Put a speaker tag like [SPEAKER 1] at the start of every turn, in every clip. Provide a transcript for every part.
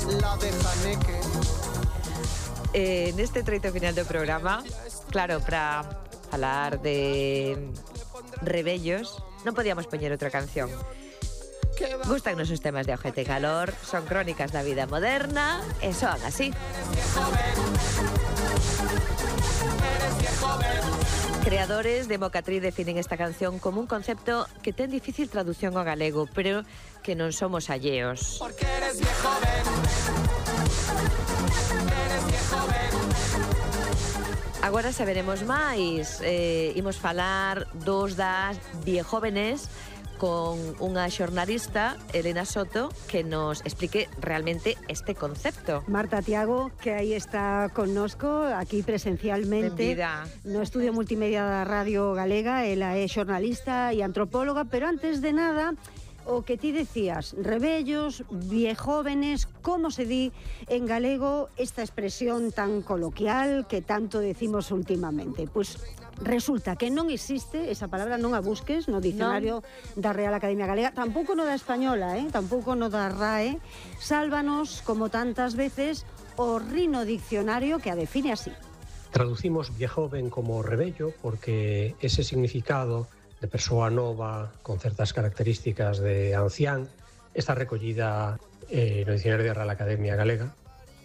[SPEAKER 1] la de Janeque.
[SPEAKER 2] Neste treito final do programa, claro, para falar de rebellos, non podíamos poñer outra canción. Gústannos os temas de Ojete Calor, son crónicas da vida moderna e son así. Creadores de Mocatriz definen esta canción como un concepto que ten difícil traducción ao galego, pero que non somos alleos.
[SPEAKER 1] Porque eres viejo, ven. Eres viejo, ven.
[SPEAKER 2] Agora saberemos máis. Imos falar dos das viejóvenes con unha xornalista, Elena Soto, que nos explique realmente este concepto.
[SPEAKER 3] Marta Tiago, que aí está connosco, aquí presencialmente.
[SPEAKER 2] Benvida.
[SPEAKER 3] No estudio multimedia da Radio Galega. Ela é xornalista e antropóloga, pero antes de nada, o que ti decías, rebellos, viejóvenes, como se di en galego esta expresión tan coloquial que tanto decimos últimamente? Pois resulta que non existe, esa palabra non a busques no dicionario da Real Academia Galega, tampouco no da española, tampouco no da RAE. Sálvanos, como tantas veces, o Rino Diccionario, que a define así.
[SPEAKER 4] Traducimos viejoven como rebello porque ese significado de persoa nova con certas características de ancián está recollida no dicionario da Real Academia Galega.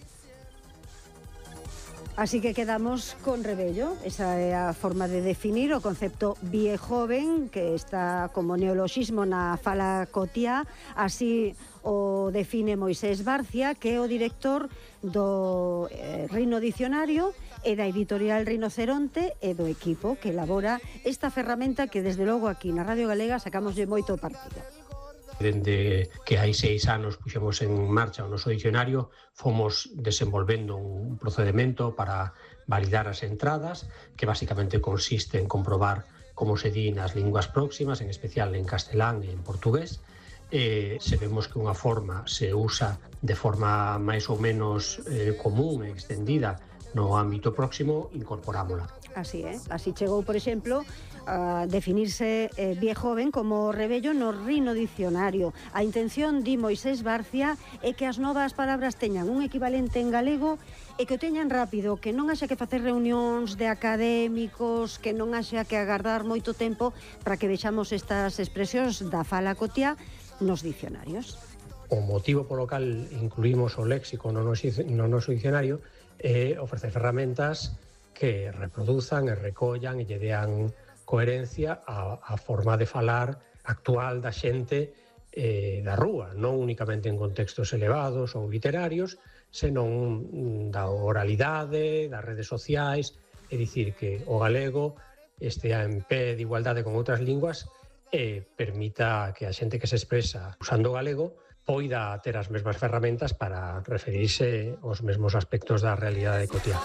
[SPEAKER 3] Así que quedamos con rebello, esa é a forma de definir o concepto viejoven, que está como neoloxismo na fala cotiá. Así o define Moisés Barcia, que é o director do Rino Diccionario e da editorial Rinoceronte e do equipo que elabora esta ferramenta que desde logo aquí na Radio Galega sacamoslle moito partido.
[SPEAKER 4] Dende que hai 6 anos puxemos en marcha o noso dicionario, fomos desenvolvendo un procedimento para validar as entradas, que basicamente consiste en comprobar como se di nas linguas próximas, en especial en castelán e en portugués. Se vemos que unha forma se usa de forma máis ou menos común e extendida no ámbito próximo, incorporámola.
[SPEAKER 3] Así é, así chegou, por exemplo, a definirse viejoven como rebello no Rino Diccionario. A intención, di Moisés Barcia, é que as novas palabras teñan un equivalente en galego e que o teñan rápido, que non haxa que facer reunións de académicos, que non haxa que agardar moito tempo para que vexamos estas expresións da fala cotiá nos dicionarios.
[SPEAKER 4] O motivo polo cal incluímos o léxico no noso dicionario é ofrecer ferramentas que reproduzan e recollan e lle dean coherencia á forma de falar actual da xente da rúa, non únicamente en contextos elevados ou literarios, senón da oralidade, das redes sociais, é dicir que o galego estea en pé de igualdade con outras linguas e permita que a xente que se expresa usando o galego poida ter as mesmas ferramentas para referirse aos mesmos aspectos da realidade cotiá.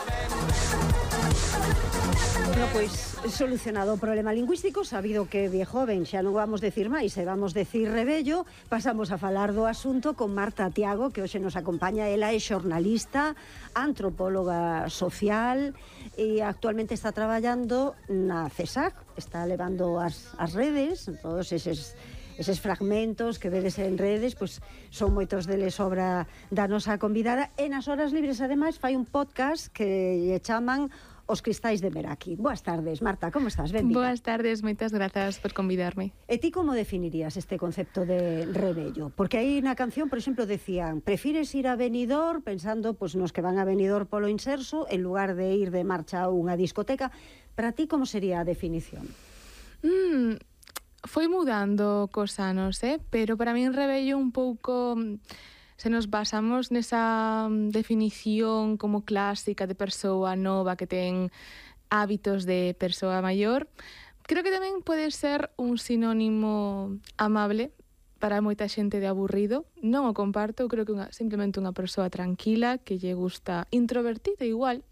[SPEAKER 3] Bueno, pois solucionado o problema lingüístico, sabido que viejoven xa non vamos decir máis, e vamos decir rebello, pasamos a falar do asunto con Marta Tiago, que hoxe nos acompaña. Ela é xornalista, antropóloga social e actualmente está traballando na CESAC, está levando as redes, todos eses fragmentos que vedes en redes, pois son moitos deles obra da nosa convidada, e nas horas libres ademais fai un podcast que lle chaman Os Cristais de Meraki. Boas tardes, Marta, como estás? Benvida.
[SPEAKER 5] Boas tardes, moitas grazas por convidarme.
[SPEAKER 3] E ti como definirías este concepto de rebello? Porque aí na canción, por exemplo, decían: prefires ir a Benidorm, pensando pois nos que van a Benidorm polo inserso, en lugar de ir de marcha a unha discoteca. Para ti, como sería a definición?
[SPEAKER 5] Foi mudando cos anos, pero para min rebello un pouco, se nos basamos nesa definición como clásica de persoa nova que ten hábitos de persoa maior, creo que tamén pode ser un sinónimo amable para moita xente de aburrido. Non o comparto, creo que simplemente unha persoa tranquila que lle gusta, introvertida igual,